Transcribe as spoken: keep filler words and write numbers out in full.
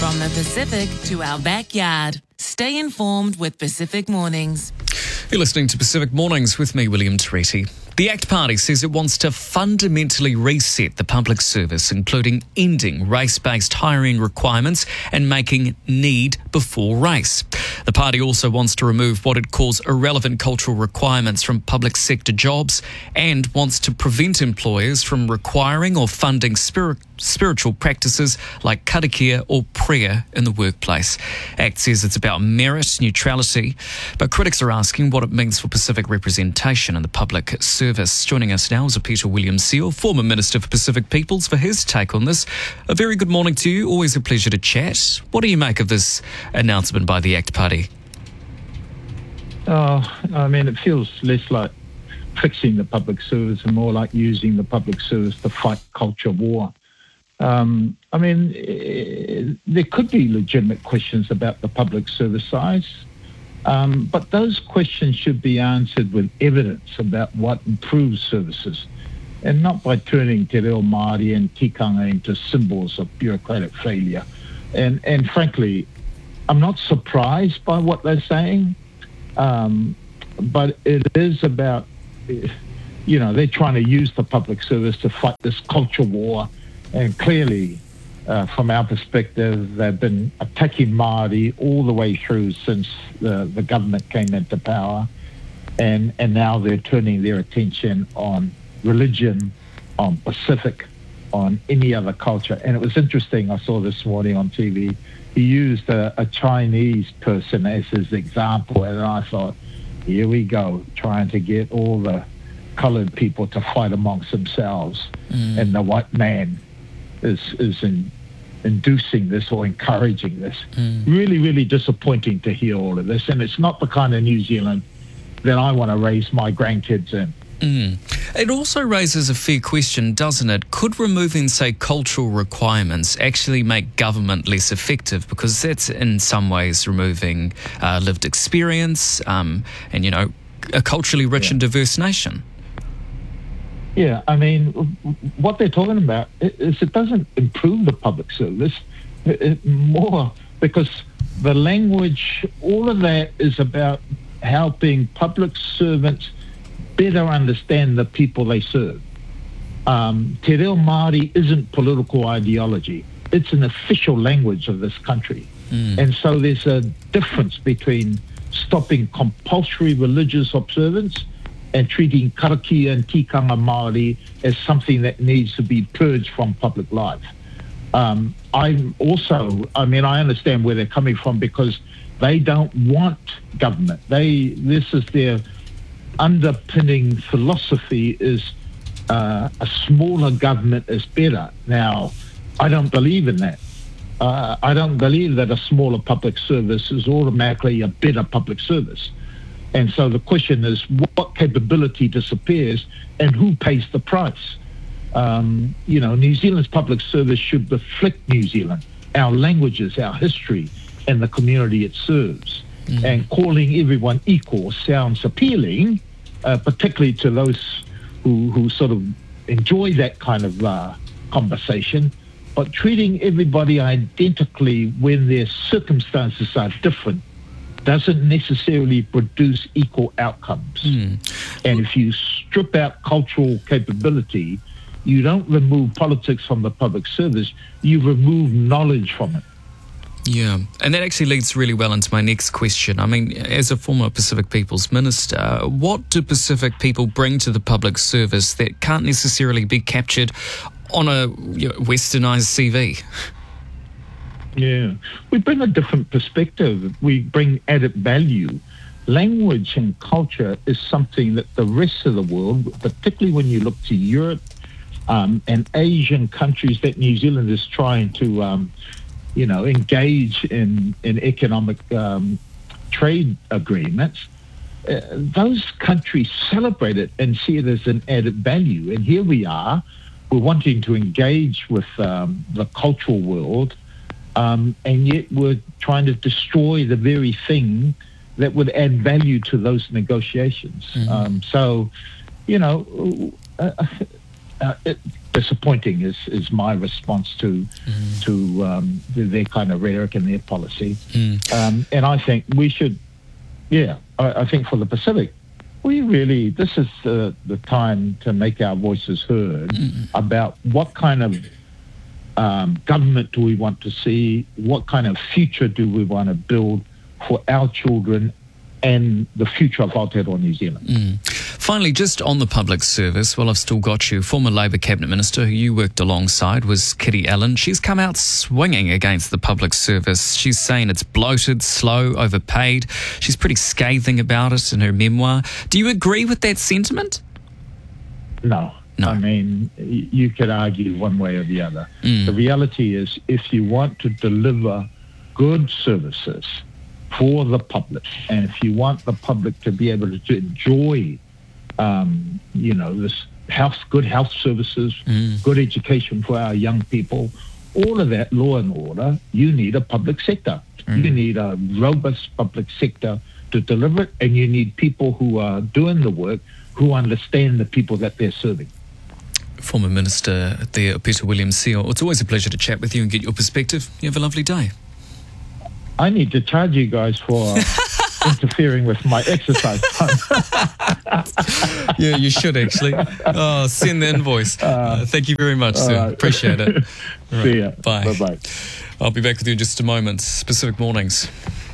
From the Pacific to our backyard. Stay informed with Pacific Mornings. You're listening to Pacific Mornings with me, William Toretti. The ACT Party says it wants to fundamentally reset the public service, including ending race-based hiring requirements and making need before race. The party also wants to remove what it calls irrelevant cultural requirements from public sector jobs and wants to prevent employers from requiring or funding spirit, spiritual practices like karakia or prayer in the workplace. ACT says it's about merit, neutrality, but critics are asking what it means for Pacific representation in the public service. Joining us now is Peter Williams-Seal, former Minister for Pacific Peoples, for his take on this. A very good morning to you. Always a pleasure to chat. What do you make of this announcement by the ACT Party? Oh, I mean, it feels less like fixing the public service and more like using the public service to fight culture war. Um, I mean, eh, there could be legitimate questions about the public service size. Um, but those questions should be answered with evidence about what improves services and not by turning Te Reo Māori and tikanga into symbols of bureaucratic failure. And, and frankly, I'm not surprised by what they're saying, um, but it is about, you know, they're trying to use the public service to fight this culture war. And clearly, Uh, from our perspective, they've been attacking Māori all the way through since the, the government came into power, and, and now they're turning their attention on religion, on Pacific, on any other culture. And it was interesting, I saw this morning on T V, he used a, a Chinese person as his example, and I thought, here we go, trying to get all the coloured people to fight amongst themselves, mm. and the white man is is in, inducing this or encouraging this. Mm. Really, really disappointing to hear all of this. And it's not the kind of New Zealand that I want to raise my grandkids in. Mm. It also raises a fair question, doesn't it? Could removing, say, cultural requirements actually make government less effective? Because that's in some ways removing uh, lived experience um, and, you know, a culturally rich yeah. and diverse nation. Yeah, I mean, what they're talking about is it doesn't improve the public service, it, it more because the language, all of that is about helping public servants better understand the people they serve. Um, Te Reo Māori isn't political ideology. It's an official language of this country. Mm. And so there's a difference between stopping compulsory religious observance and treating karakia and tikanga Māori as something that needs to be purged from public life. Um, I'm also, I mean, I understand where they're coming from because they don't want government. They, this is their underpinning philosophy is uh, a smaller government is better. Now, I don't believe in that. Uh, I don't believe that a smaller public service is automatically a better public service. And so the question is, what capability disappears and who pays the price? Um, you know, New Zealand's public service should reflect New Zealand, our languages, our history, and the community it serves. Mm. And calling everyone equal sounds appealing, uh, particularly to those who, who sort of enjoy that kind of uh, conversation. But treating everybody identically when their circumstances are different doesn't necessarily produce equal outcomes. Mm. And if you strip out cultural capability, you don't remove politics from the public service, you remove knowledge from it. Yeah, and that actually leads really well into my next question. I mean, as a former Pacific Peoples Minister, what do Pacific people bring to the public service that can't necessarily be captured on a you know, westernised C V? Yeah, we bring a different perspective. We bring added value. Language and culture is something that the rest of the world, particularly when you look to Europe um, and Asian countries that New Zealand is trying to, um, you know, engage in, in economic um, trade agreements, uh, those countries celebrate it and see it as an added value. And here we are, we're wanting to engage with um, the cultural world, Um, and yet we're trying to destroy the very thing that would add value to those negotiations. Mm-hmm. Um, so, you know, uh, uh, it, disappointing is, is my response to mm. to um, their kind of rhetoric and their policy. Mm. Um, and I think we should, yeah, I, I think for the Pacific, we really, this is the, the time to make our voices heard mm. about what kind of um, government do we want to see, what kind of future do we want to build for our children and the future of Aotearoa New Zealand. Mm. Finally, just on the public service, well, I've still got you. Former Labour Cabinet Minister who you worked alongside was Kitty Allen. She's come out swinging against the public service. She's saying it's bloated, slow, overpaid. She's pretty scathing about it in her memoir. Do you agree with that sentiment? No. No. I mean, you could argue one way or the other. Mm. The reality is, if you want to deliver good services for the public, and if you want the public to be able to enjoy, um, you know, this health, good health services, mm. good education for our young people, all of that, law and order, you need a public sector. Mm. You need a robust public sector to deliver it, and you need people who are doing the work, who understand the people that they're serving. Former Minister there, Peter Williams-Seal. It's always a pleasure to chat with you and get your perspective. You have a lovely day. I need to charge you guys for interfering with my exercise time. Yeah, you should actually. Oh, send the invoice. Uh, uh, thank you very much, sir. Right. Appreciate it. Right. See ya. Bye. Bye-bye. I'll be back with you in just a moment. Pacific Mornings.